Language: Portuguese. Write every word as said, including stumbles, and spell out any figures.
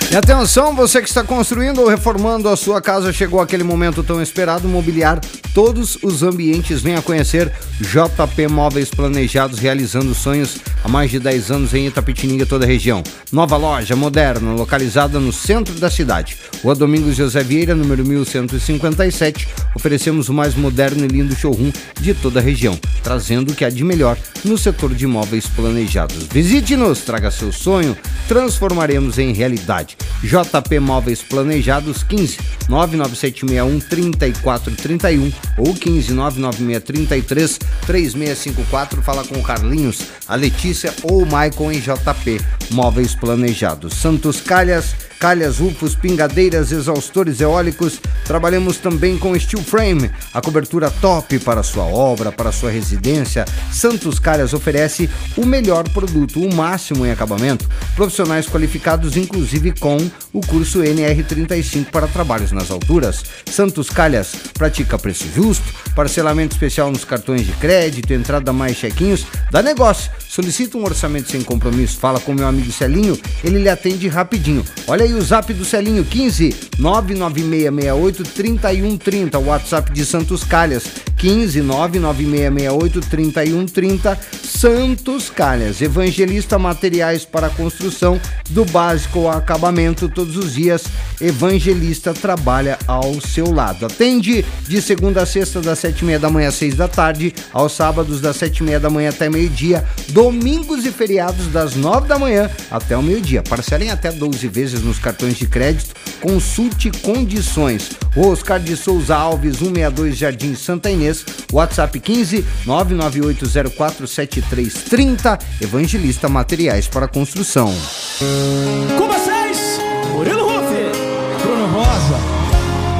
E atenção, você que está construindo ou reformando a sua casa, chegou aquele momento tão esperado, mobiliar todos os ambientes. Venha conhecer J P Móveis Planejados, realizando sonhos há mais de dez anos em Itapetininga e toda a região. Nova loja moderna, localizada no centro da cidade. Rua Domingos José Vieira, número mil cento e cinquenta e sete. Oferecemos o mais moderno e lindo showroom de toda a região, trazendo o que há de melhor no setor de móveis planejados. Visite-nos, traga seu sonho, transformaremos em realidade. J P Móveis Planejados, quinze nove nove sete seis um três quatro três um ou quinze nove nove seis três três três seis cinco quatro. Fala com o Carlinhos, a Letícia ou o Maicon em J P Móveis Planejados. Santos Calhas, calhas, rufos, pingadeiras, exaustores eólicos. Trabalhamos também com steel frame, a cobertura top para sua obra, para sua residência. Santos Calhas oferece o melhor produto, o máximo em acabamento. Profissionais qualificados, inclusive com o curso N R trinta e cinco para trabalhos nas alturas. Santos Calhas pratica preço justo, parcelamento especial nos cartões de crédito, entrada mais chequinhos. Dá negócio. Solicita um orçamento sem compromisso. Fala com meu amigo Celinho, ele lhe atende rapidinho. Olha aí o zap do Celinho, quinze nove nove seis seis oito três um três zero. O WhatsApp de Santos Calhas, quinze nove nove seis seis oito três um três zero. Santos Calhas, Evangelista Materiais para Construção, do básico ao acabamento, todos os dias. Evangelista trabalha ao seu lado. Atende de segunda a sexta, das sete e meia da manhã às seis da tarde, aos sábados das sete e meia da manhã até meio-dia, domingos e feriados das nove da manhã até o meio-dia. Parcelem até doze vezes nos cartões de crédito. Consulte condições. Oscar de Souza Alves, cento e sessenta e dois Jardim Santa Inês. WhatsApp quinze nove nove oito zero quatro sete três três zero. Evangelista Materiais para Construção.